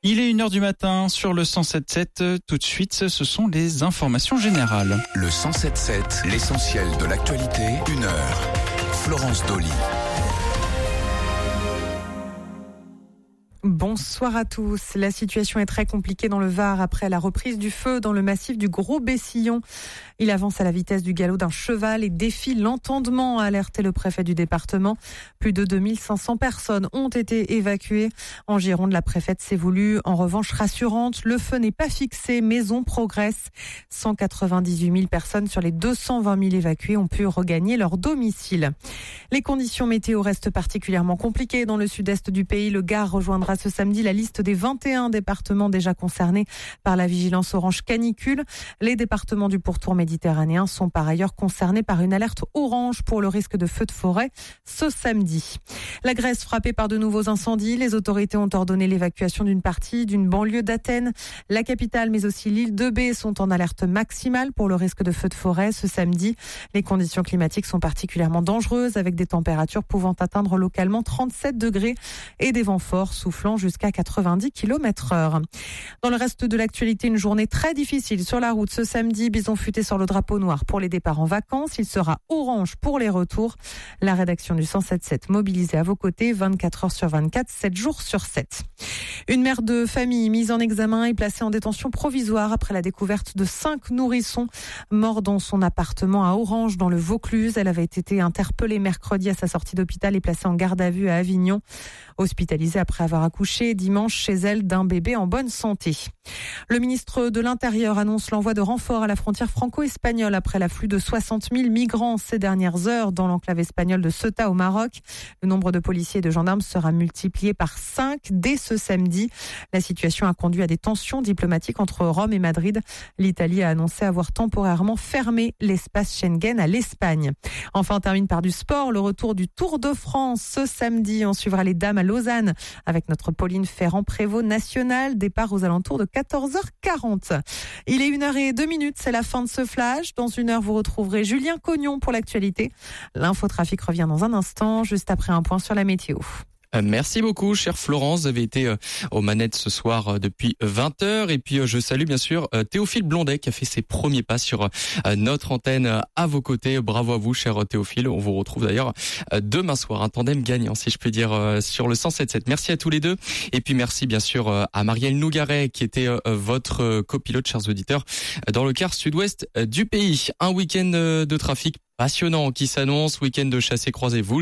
Il est 1h du matin sur le 107.7. Tout de suite, ce sont les informations générales. Le 107.7, l'essentiel de l'actualité, 1 heure. Florence Dolly. Bonsoir à tous. La situation est très compliquée dans le Var après la reprise du feu dans le massif du Gros-Bessillon. Il avance à la vitesse du galop d'un cheval et défie l'entendement, a alerté le préfet du département. Plus de 2500 personnes ont été évacuées. En Gironde, la préfète s'est voulue en revanche rassurante. Le feu n'est pas fixé, mais on progresse. 198 000 personnes sur les 220 000 évacuées ont pu regagner leur domicile. Les conditions météo restent particulièrement compliquées dans le sud-est du pays. Le Gard rejoindra ce samedi la liste des 21 départements déjà concernés par la vigilance orange canicule. Les départements du pourtour méditerranéen sont par ailleurs concernés par une alerte orange pour le risque de feux de forêt ce samedi. La Grèce frappée par de nouveaux incendies. Les autorités ont ordonné l'évacuation d'une partie d'une banlieue d'Athènes. La capitale mais aussi l'île de B sont en alerte maximale pour le risque de feux de forêt ce samedi. Les conditions climatiques sont particulièrement dangereuses avec des températures pouvant atteindre localement 37 degrés et des vents forts soufflant jusqu'à 90 km/h. Dans le reste de l'actualité, une journée très difficile sur la route ce samedi. Bison futé sur le drapeau noir pour les départs en vacances. Il sera orange pour les retours. La rédaction du 107.7 mobilisée à vos côtés 24 heures sur 24, 7 jours sur 7. Une mère de famille mise en examen et placée en détention provisoire après la découverte de 5 nourrissons morts dans son appartement à Orange dans le Vaucluse. Elle avait été interpellée mercredi à sa sortie d'hôpital et placée en garde à vue à Avignon. Hospitalisée après avoir accouché dimanche chez elle d'un bébé en bonne santé. Le ministre de l'Intérieur annonce l'envoi de renforts à la frontière franco-espagnole après l'afflux de 60 000 migrants ces dernières heures dans l'enclave espagnole de Ceuta au Maroc. Le nombre de policiers et de gendarmes sera multiplié par 5 dès ce samedi. La situation a conduit à des tensions diplomatiques entre Rome et Madrid. L'Italie a annoncé avoir temporairement fermé l'espace Schengen à l'Espagne. Enfin, on termine par du sport. Le retour du Tour de France ce samedi. On suivra les dames à Lausanne avec notre Pauline Ferrand-Prévot nationale. Départ aux alentours de 14h40. Il est 1h02, c'est la fin de ce flash. Dans 1 heure, vous retrouverez Julien Cognon pour l'actualité. L'infotrafic revient dans un instant, juste après un point sur la météo. Merci beaucoup, chère Florence. Vous avez été aux manettes ce soir depuis 20h. Et puis, je salue bien sûr Théophile Blondet qui a fait ses premiers pas sur notre antenne à vos côtés. Bravo à vous, cher Théophile. On vous retrouve d'ailleurs demain soir. Un tandem gagnant, si je peux dire, sur le 107.7. Merci à tous les deux. Et puis, merci bien sûr à Marielle Nougaret qui était votre copilote, chers auditeurs, dans le quart sud-ouest du pays. Un week-end de trafic passionnant qui s'annonce, week-end de chassé croisé, vous